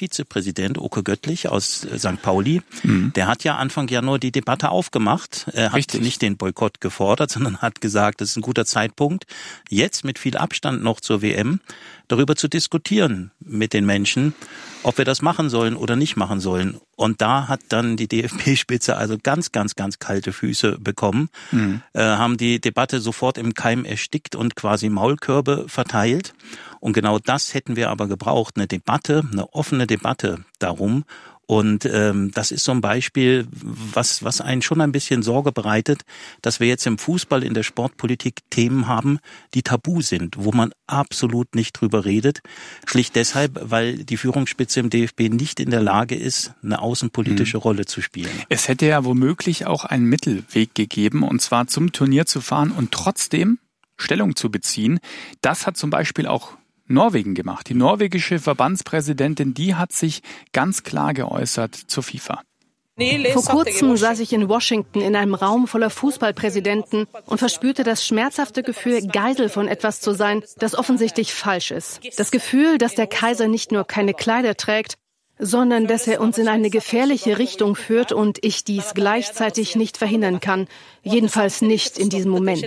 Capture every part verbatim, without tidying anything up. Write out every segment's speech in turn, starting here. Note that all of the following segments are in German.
Vizepräsident Oke Göttlich aus Sankt Pauli, mhm. der hat ja Anfang Januar die Debatte aufgemacht. Er hat Richtig. nicht den Boykott gefordert, sondern hat gesagt, es ist ein guter Zeitpunkt, jetzt mit viel Abstand noch zur W M darüber zu diskutieren mit den Menschen, ob wir das machen sollen oder nicht machen sollen. Und da hat dann die D F B-Spitze also ganz, ganz, ganz kalte Füße bekommen, mhm. äh, haben die Debatte sofort im Keim erstickt und quasi Maulkörbe verteilt. Und genau das hätten wir aber gebraucht, eine Debatte, eine offene Debatte darum. Und ähm, das ist so ein Beispiel, was was einen schon ein bisschen Sorge bereitet, dass wir jetzt im Fußball, in der Sportpolitik Themen haben, die tabu sind, wo man absolut nicht drüber redet. Schlicht deshalb, weil die Führungsspitze im D F B nicht in der Lage ist, eine außenpolitische mhm. Rolle zu spielen. Es hätte ja womöglich auch einen Mittelweg gegeben, und zwar zum Turnier zu fahren und trotzdem Stellung zu beziehen. Das hat zum Beispiel auch Norwegen gemacht. Die norwegische Verbandspräsidentin, die hat sich ganz klar geäußert zur FIFA. Vor kurzem saß ich in Washington in einem Raum voller Fußballpräsidenten und verspürte das schmerzhafte Gefühl, Geisel von etwas zu sein, das offensichtlich falsch ist. Das Gefühl, dass der Kaiser nicht nur keine Kleider trägt, sondern dass er uns in eine gefährliche Richtung führt und ich dies gleichzeitig nicht verhindern kann. Jedenfalls nicht in diesem Moment.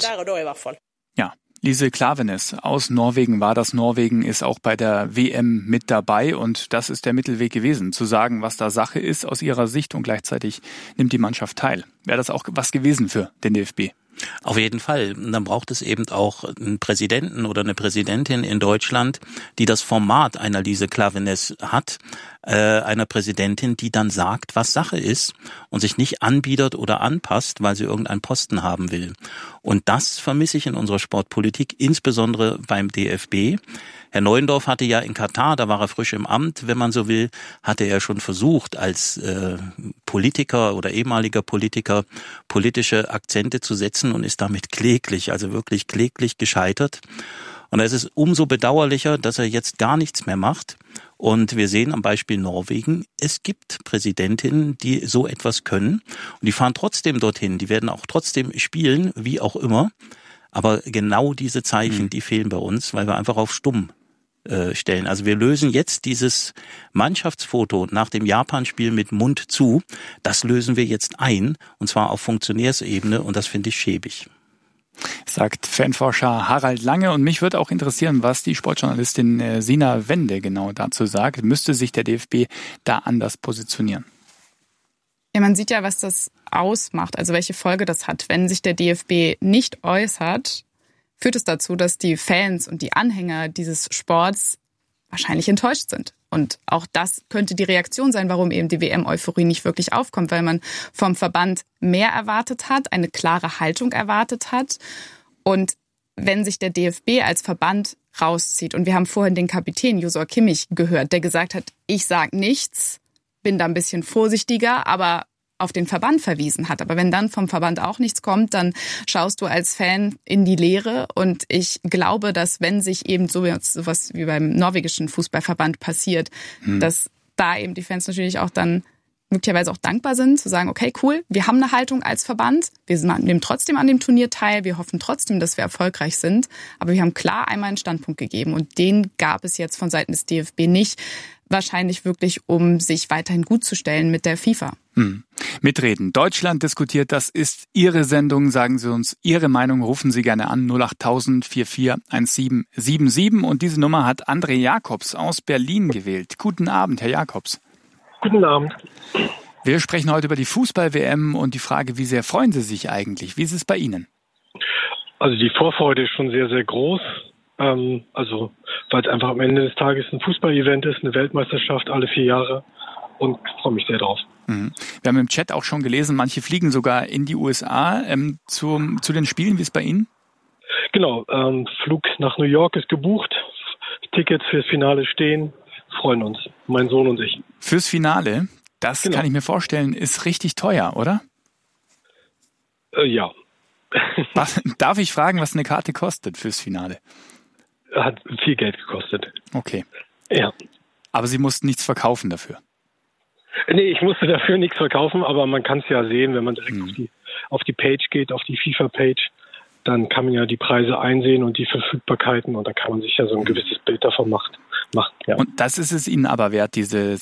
Ja. Lise Klaveness aus Norwegen war das. Norwegen ist auch bei der W M mit dabei und das ist der Mittelweg gewesen, zu sagen, was da Sache ist aus ihrer Sicht, und gleichzeitig nimmt die Mannschaft teil. Wäre das auch was gewesen für den D F B? Auf jeden Fall. Und dann braucht es eben auch einen Präsidenten oder eine Präsidentin in Deutschland, die das Format einer Lise Klaveness hat, äh, einer Präsidentin, die dann sagt, was Sache ist und sich nicht anbietet oder anpasst, weil sie irgendeinen Posten haben will. Und das vermisse ich in unserer Sportpolitik, insbesondere beim D F B. Herr Neuendorf hatte ja in Katar, da war er frisch im Amt, wenn man so will, hatte er schon versucht, als äh, Politiker oder ehemaliger Politiker politische Akzente zu setzen und ist damit kläglich, also wirklich kläglich gescheitert. Und es ist umso bedauerlicher, dass er jetzt gar nichts mehr macht. Und wir sehen am Beispiel Norwegen, es gibt Präsidentinnen, die so etwas können. Und die fahren trotzdem dorthin, die werden auch trotzdem spielen, wie auch immer. Aber genau diese Zeichen, die fehlen bei uns, weil wir einfach auf stumm äh, stellen. Also wir lösen jetzt dieses Mannschaftsfoto nach dem Japan-Spiel mit Mund zu. Das lösen wir jetzt ein, und zwar auf Funktionärsebene, und das finde ich schäbig. Sagt Fanforscher Harald Lange, und mich würde auch interessieren, was die Sportjournalistin Sina Wende genau dazu sagt. Müsste sich der D F B da anders positionieren? Ja, man sieht ja, was das ausmacht, also welche Folge das hat. Wenn sich der D F B nicht äußert, führt es dazu, dass die Fans und die Anhänger dieses Sports wahrscheinlich enttäuscht sind. Und auch das könnte die Reaktion sein, warum eben die W M-Euphorie nicht wirklich aufkommt, weil man vom Verband mehr erwartet hat, eine klare Haltung erwartet hat. Und wenn sich der D F B als Verband rauszieht, und wir haben vorhin den Kapitän Josua Kimmich gehört, der gesagt hat, ich sage nichts, bin da ein bisschen vorsichtiger, aber auf den Verband verwiesen hat. Aber wenn dann vom Verband auch nichts kommt, dann schaust du als Fan in die Leere. Und ich glaube, dass wenn sich eben so was wie beim norwegischen Fußballverband passiert, hm. dass da eben die Fans natürlich auch dann möglicherweise auch dankbar sind, zu sagen, okay, cool, wir haben eine Haltung als Verband, wir nehmen trotzdem an dem Turnier teil, wir hoffen trotzdem, dass wir erfolgreich sind, aber wir haben klar einmal einen Standpunkt gegeben, und den gab es jetzt von Seiten des D F B nicht, wahrscheinlich wirklich, um sich weiterhin gut zu stellen mit der FIFA. Hm. Mitreden. Deutschland diskutiert, das ist Ihre Sendung. Sagen Sie uns Ihre Meinung, rufen Sie gerne an null acht tausend vier vier eins sieben sieben sieben, und diese Nummer hat André Jakobs aus Berlin gewählt. Guten Abend, Herr Jakobs. Guten Abend. Wir sprechen heute über die Fußball-W M und die Frage, wie sehr freuen Sie sich eigentlich? Wie ist es bei Ihnen? Also die Vorfreude ist schon sehr, sehr groß. Ähm, also weil es einfach am Ende des Tages ein Fußball-Event ist, eine Weltmeisterschaft alle vier Jahre, und ich freue mich sehr drauf. Mhm. Wir haben im Chat auch schon gelesen, manche fliegen sogar in die U S A ähm, zum, zu den Spielen. Wie ist es bei Ihnen? Genau, ähm, Flug nach New York ist gebucht, Tickets fürs Finale stehen, freuen uns, mein Sohn und ich. Fürs Finale? Das genau. Kann ich mir vorstellen, ist richtig teuer, oder? Äh, ja. Was, darf ich fragen, was eine Karte kostet fürs Finale? Hat viel Geld gekostet. Okay. Ja. Aber Sie mussten nichts verkaufen dafür? Nee, ich musste dafür nichts verkaufen, aber man kann es ja sehen, wenn man direkt hm. auf die auf die Page geht, auf die FIFA-Page, dann kann man ja die Preise einsehen und die Verfügbarkeiten, und da kann man sich ja so ein gewisses Bild davon machen. machen ja. Und das ist es Ihnen aber wert, diese